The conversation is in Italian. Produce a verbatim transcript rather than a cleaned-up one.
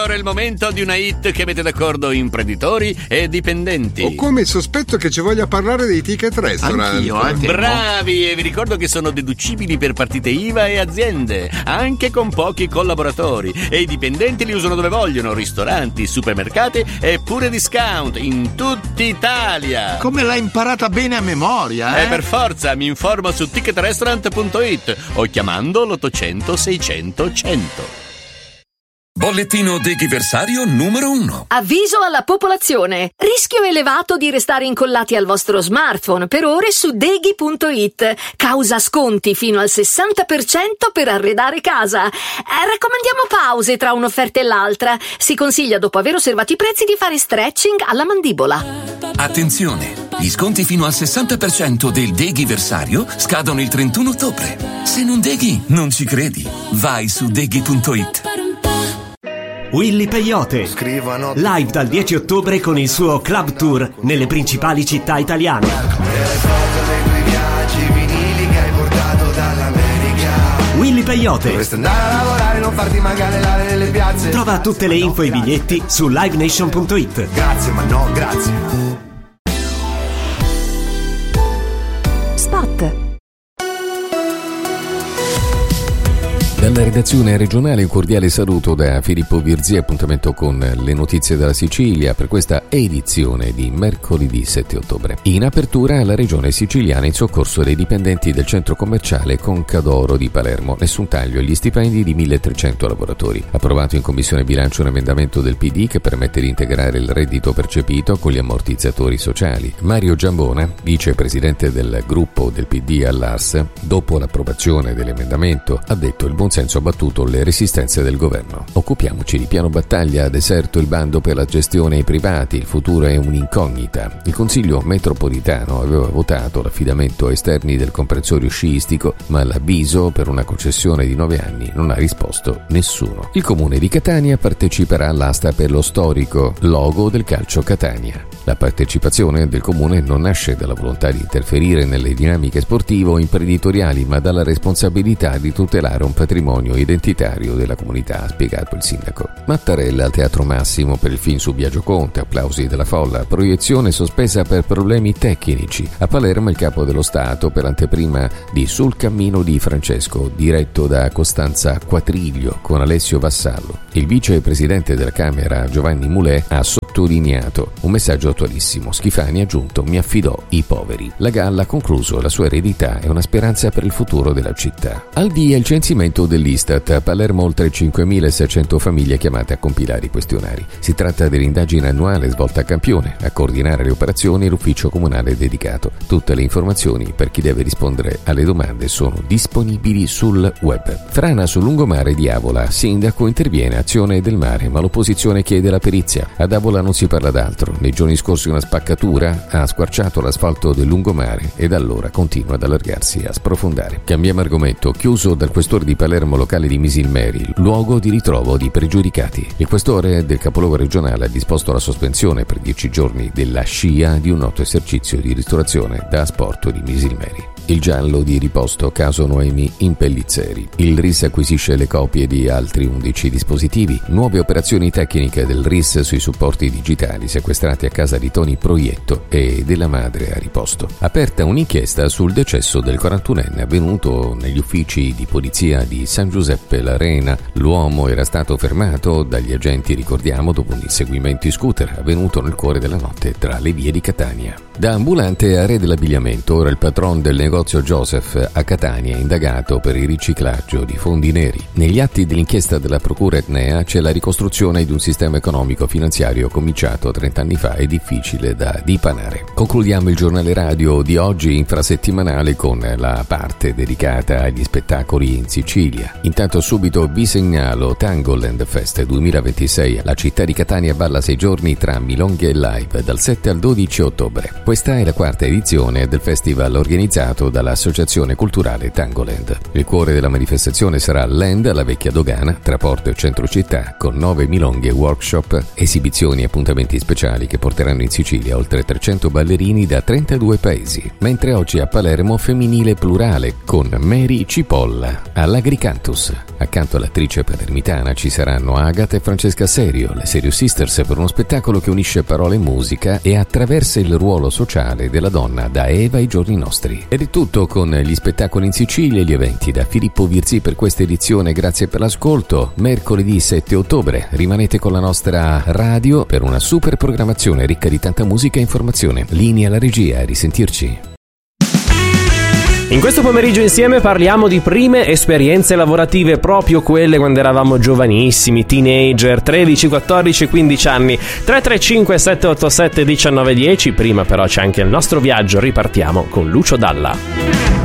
ora è il momento di una hit che mette d'accordo imprenditori e dipendenti. Ho come il sospetto che ci voglia parlare dei ticket restaurant. Anch'io, anche. Bravi, e vi ricordo che sono deducibili per partite I V A e aziende, anche con pochi collaboratori. E i dipendenti li usano dove vogliono, ristoranti, supermercati e pure discount in tutta Italia. Come l'hai imparata bene a memoria, eh? E per forza, mi informo su ticket restaurant punto it o chiamando l'ottocento seicento cento. Bollettino deghiversario numero uno. Avviso alla popolazione. Rischio elevato di restare incollati al vostro smartphone per ore su deghi punto it. Causa sconti fino al sessanta per cento per arredare casa. Eh, raccomandiamo pause tra un'offerta e l'altra. Si consiglia, dopo aver osservato i prezzi, di fare stretching alla mandibola. Attenzione! Gli sconti fino al sessanta per cento del deghiversario scadono il trentuno ottobre. Se non deghi, non ci credi. Vai su deghi punto it. Willy Peyote, Scrivano live dal dieci ottobre con il suo club tour nelle principali città italiane. Willy Peyote. Dovresti andare a lavorare, non farti manganellare nelle piazze. Trova tutte le info e i biglietti su live nation punto it. Grazie, ma no, grazie. Spot. Dalla redazione regionale un cordiale saluto da Filippo Virzi, appuntamento con le notizie della Sicilia per questa edizione di mercoledì sette ottobre. In apertura la regione siciliana in soccorso dei dipendenti del centro commerciale Concadoro di Palermo. Nessun taglio agli stipendi di milletrecento lavoratori. Approvato in commissione bilancio un emendamento del P D che permette di integrare il reddito percepito con gli ammortizzatori sociali. Mario Giambona, vicepresidente del gruppo del P D all'A R S, dopo l'approvazione dell'emendamento ha detto: il buon senso ha battuto le resistenze del governo. Occupiamoci di piano battaglia, deserto il bando per la gestione ai privati, il futuro è un'incognita. Il Consiglio metropolitano aveva votato l'affidamento a esterni del comprensorio sciistico, ma l'avviso per una concessione di nove anni non ha risposto nessuno. Il comune di Catania parteciperà all'asta per lo storico logo del calcio Catania. La partecipazione del comune non nasce dalla volontà di interferire nelle dinamiche sportive o imprenditoriali, ma dalla responsabilità di tutelare un patrimonio identitario della comunità, ha spiegato il sindaco. Mattarella al Teatro Massimo per il film su Biagio Conte, applausi della folla, proiezione sospesa per problemi tecnici. A Palermo il capo dello Stato per l'anteprima di Sul cammino di Francesco, diretto da Costanza Quatriglio con Alessio Vassallo. Il vicepresidente della Camera Giovanni Mulè ha sottolineato un messaggio attualissimo. Schifani ha aggiunto: mi affidò i poveri. La Galla ha concluso: la sua eredità è una speranza per il futuro della città. Al via il censimento dell'Istat. A Palermo oltre cinquemilaseicento famiglie chiamate a compilare i questionari. Si tratta dell'indagine annuale svolta a campione. A coordinare le operazioni l'ufficio comunale dedicato. Tutte le informazioni per chi deve rispondere alle domande sono disponibili sul web. Frana sul lungomare di Avola. Sindaco interviene, azione del mare, ma l'opposizione chiede la perizia. Ad Avola non si parla d'altro. Nei giorni scorsi una spaccatura ha squarciato l'asfalto del lungomare e da allora continua ad allargarsi e a sprofondare. Cambiamo argomento. Chiuso dal questore di Palermo locale di Misilmeri, luogo di ritrovo di pregiudicati. Il questore del capoluogo regionale ha disposto la sospensione per dieci giorni della scia di un noto esercizio di ristorazione da asporto di Misilmeri. Il giallo di riposto caso Noemi in Pellizzeri. Il R I S acquisisce le copie di altri undici dispositivi. Nuove operazioni tecniche del R I S sui supporti digitali sequestrati a casa di Toni Proietto e della madre a riposto. Aperta un'inchiesta sul decesso del quarantunenne avvenuto negli uffici di polizia di San Giuseppe l'Arena. L'uomo era stato fermato dagli agenti, ricordiamo, dopo un inseguimento in scooter avvenuto nel cuore della notte tra le vie di Catania. Da ambulante a re dell'abbigliamento, ora il patron del negozio Joseph a Catania è indagato per il riciclaggio di fondi neri. Negli atti dell'inchiesta della procura etnea c'è la ricostruzione di un sistema economico-finanziario cominciato trent'anni fa e difficile da dipanare. Concludiamo il giornale radio di oggi infrasettimanale con la parte dedicata agli spettacoli in Sicilia. Intanto subito vi segnalo Tangoland Fest duemilaventisei. La città di Catania balla sei giorni tra milonghe e live dal sette al dodici ottobre. Questa è la quarta edizione del festival organizzato organizzato dall'Associazione Culturale Tangoland. Il cuore della manifestazione sarà Land alla vecchia dogana, tra porto e centro città, con nove milonghe, workshop, esibizioni e appuntamenti speciali che porteranno in Sicilia oltre trecento ballerini da trentadue paesi. Mentre oggi a Palermo femminile plurale con Mary Cipolla all'Agricantus. Accanto all'attrice palermitana ci saranno Agata e Francesca Serio, le Serio Sisters, per uno spettacolo che unisce parole e musica e attraversa il ruolo sociale della donna da Eva ai giorni nostri. Ed è tutto con gli spettacoli in Sicilia e gli eventi da Filippo Virzì per questa edizione. Grazie per l'ascolto. Mercoledì sette ottobre rimanete con la nostra radio per una super programmazione ricca di tanta musica e informazione. Linea alla regia, a risentirci. In questo pomeriggio insieme parliamo di prime esperienze lavorative, proprio quelle quando eravamo giovanissimi, teenager, tredici, quattordici, quindici anni. tre tre cinque sette otto sette uno nove uno zero. Prima però c'è anche il nostro viaggio, ripartiamo con Lucio Dalla.